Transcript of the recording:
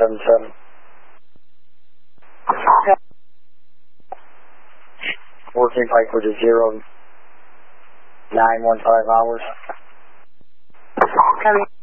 777. 14 Pike with a 0915 hours. Copy.